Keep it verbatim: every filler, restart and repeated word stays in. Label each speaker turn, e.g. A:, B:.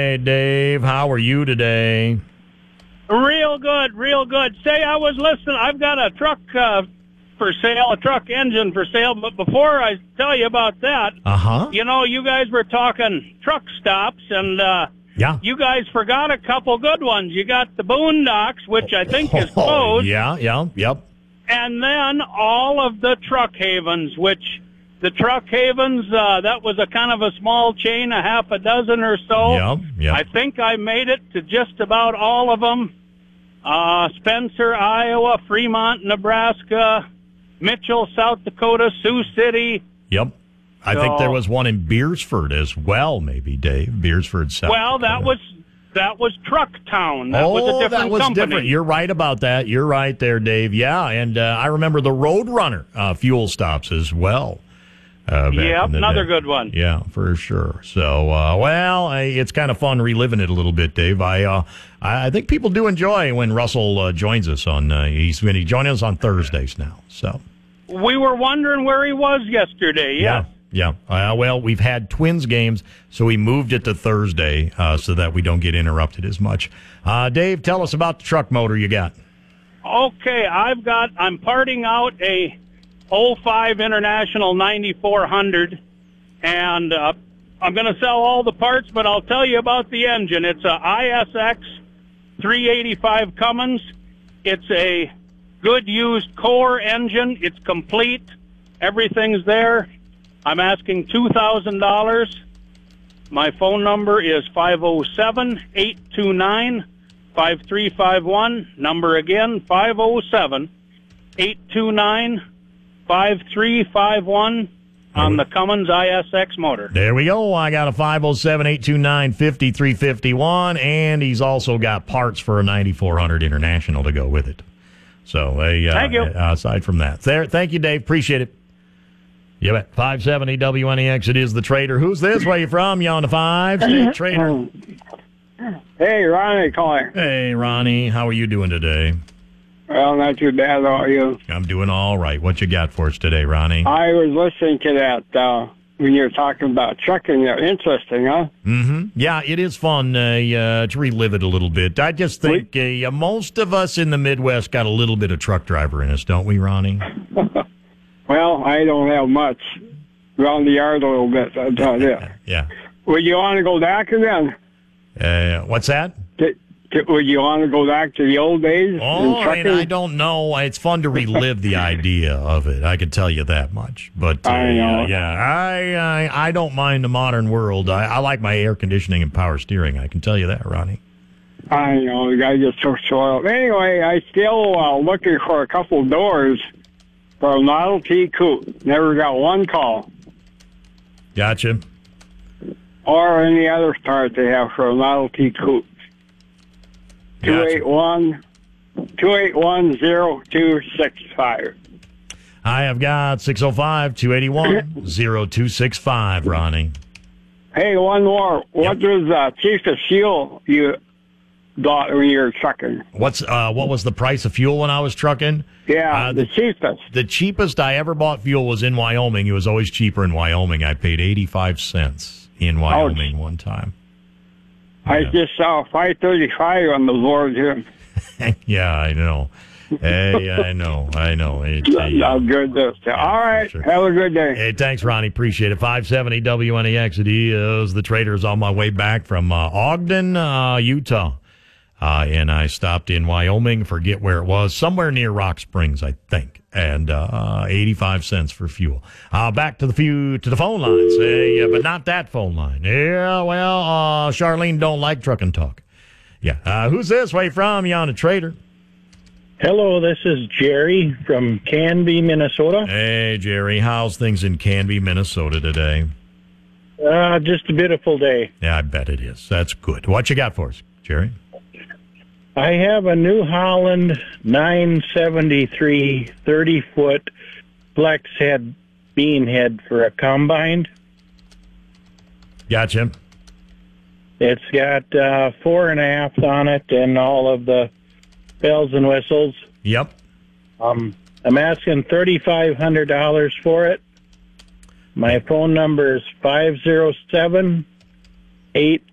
A: Hey, Dave, how are you today?
B: Real good, real good. Say, I was listening. I've got a truck uh, for sale, a truck engine for sale. But before I tell you about that,
A: uh-huh.
B: you know, you guys were talking truck stops, and uh,
A: yeah.
B: you guys forgot a couple good ones. You got the Boondocks, which I think is
A: Oh,
B: closed.
A: yeah, yeah, yep.
B: And then all of the Truck Havens, which the Truck Havens, uh, that was a kind of a small chain, a half a dozen or so.
A: Yep, yep.
B: I think I made it to just about all of them. Uh, Spencer, Iowa, Fremont, Nebraska, Mitchell, South Dakota, Sioux City.
A: Yep. I
B: so,
A: think there was one in Beersford as well, maybe, Dave. Beersford, South
B: Well,
A: Dakota.
B: that was that was Truck Town. That
A: oh,
B: was a different
A: that was
B: company.
A: different. You're right about that. You're right there, Dave. Yeah, and uh, I remember the Roadrunner uh, fuel stops as well. Uh,
B: yep, another
A: day.
B: good one.
A: Yeah, for sure. So, uh, well, I, it's kind of fun reliving it a little bit, Dave. I uh, I think people do enjoy when Russell uh, joins us on. Uh, he's going to join us on Thursdays now. So
B: we were wondering where he was yesterday.
A: Yeah, yeah. yeah. Uh, well, we've had Twins games, so we moved it to Thursday uh, so that we don't get interrupted as much. Uh, Dave, tell us about the truck motor you got.
B: Okay, I've got. I'm parting out a oh five International ninety-four hundred, and uh, I'm going to sell all the parts, but I'll tell you about the engine. It's a I S X three eighty-five Cummins. It's a good used core engine. It's complete. Everything's there. I'm asking two thousand dollars. My phone number is five oh seven, eight two nine, five three five one. Number again, five oh seven, eight two nine, five three five one on the Cummins I S X motor.
A: There we go. I got a five oh seven, eight two nine, five three five one, and he's also got parts for a ninety-four hundred International to go with it. So, uh,
B: thank you.
A: Aside from that, there. Thank you, Dave. Appreciate it. You bet. five seventy W N E X. It is the Trader. Who's this? Where you from? You on the five State Trader?
C: Hey, Ronnie calling.
A: Hey, Ronnie. How are you doing today?
C: Well, not too bad, how are you?
A: I'm doing all right. What you got for us today, Ronnie?
C: I was listening to that uh, when you were talking about trucking. Interesting, huh?
A: Mm-hmm. Yeah, it is fun uh, uh, to relive it a little bit. I just think uh, most of us in the Midwest got a little bit of truck driver in us, don't we, Ronnie?
C: Well, I don't have much. Around the yard a little bit, I'll tell you.
A: Yeah.
C: Would you want to go back again?
A: Uh, what's that?
C: To, to, would you want to go back to the old days?
A: Oh, and I don't know. It's fun to relive the idea of it. I can tell you that much. But uh,
C: I know.
A: yeah, I, I I don't mind the modern world. I, I like my air conditioning and power steering. I can tell you that, Ronnie.
C: I know. The guy gets so spoiled. Anyway, I still uh, looking for a couple doors for a Model T coupe. Never got one call.
A: Gotcha.
C: Or any other part they have for a Model T coupe. two eight one, two eight one, zero two six five.
A: I have got six oh five, two eight one, zero two six five, Ronnie.
C: Hey, one more. What
A: Yep.
C: was the uh, cheapest fuel you got when you were trucking?
A: What's uh, what was the price of fuel when I was trucking?
C: Yeah,
A: Uh,
C: the cheapest.
A: The cheapest I ever bought fuel was in Wyoming. It was always cheaper in Wyoming. I paid eighty-five cents in Wyoming one time.
C: I
A: Yeah.
C: just saw five thirty-five on the board here.
A: Yeah, I know. Hey, I know. I know. It, uh,
C: How good this.
A: Yeah,
C: All right.
A: sure.
C: Have a good day.
A: Hey, thanks, Ronnie. Appreciate it. five seventy W N E X. It is the Traders on my way back from uh, Ogden, uh, Utah. Uh, and I stopped in Wyoming, forget where it was, somewhere near Rock Springs, I think, and uh, eighty-five cents for fuel. Uh, back to the few to the phone lines, hey, uh, but not that phone line. Yeah, well, uh, Charlene don't like trucking talk. Yeah, uh, who's this? Where you from? You on a Trader?
D: Hello, this is Jerry from Canby, Minnesota.
A: Hey, Jerry, how's things in Canby, Minnesota today?
D: Uh, just a beautiful day.
A: Yeah, I bet it is. That's good. What you got for us, Jerry?
D: I have a New Holland nine seventy-three thirty-foot flex head bean head for a combine.
A: Gotcha.
D: It's got uh, four and a half on it and all of the bells and whistles.
A: Yep.
D: Um, I'm asking thirty-five hundred dollars for it. My phone number is five oh seven, eight